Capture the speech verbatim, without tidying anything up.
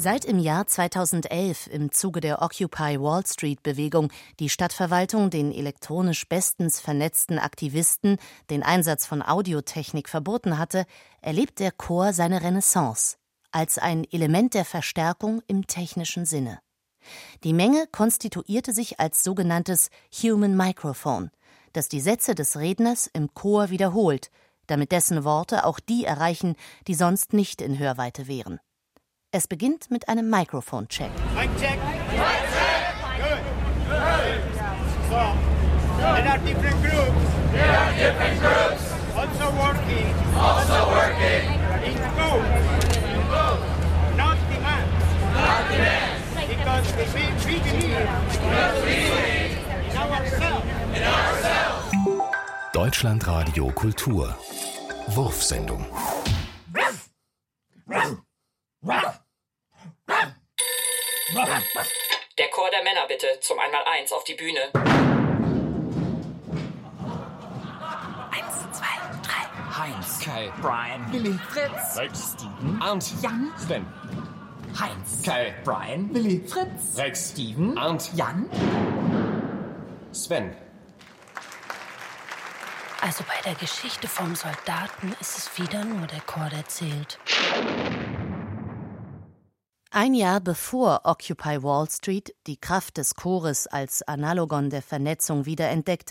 Seit im Jahr zweitausendelf im Zuge der Occupy Wall Street-Bewegung die Stadtverwaltung den elektronisch bestens vernetzten Aktivisten den Einsatz von Audiotechnik verboten hatte, erlebt der Chor seine Renaissance als ein Element der Verstärkung im technischen Sinne. Die Menge konstituierte sich als sogenanntes Human Microphone, das die Sätze des Redners im Chor wiederholt, damit dessen Worte auch die erreichen, die sonst nicht in Hörweite wären. Es beginnt mit einem Microphone-Check. Mic check. Mic check. Good. Good. So, there are different groups. There are different groups. Also working. Also working. In groups. In groups. Not demand. Not demand. Because we, we believe. Because we believe. In ourselves. In ourselves. Deutschlandradio Kultur. Wurfsendung. Der Chor der Männer bitte, zum Einmaleins auf die Bühne. Eins, zwei, drei. Heinz, Kai, Brian, Willi, Fritz, Rex, Steven, Arndt, Jan, Sven, Heinz, Kai, Brian, Willi, Fritz, Rex, Steven, Arndt, Jan. Sven. Also bei der Geschichte vom Soldaten ist es wieder nur der Chor, der zählt. Ein Jahr bevor Occupy Wall Street die Kraft des Chores als Analogon der Vernetzung wiederentdeckte,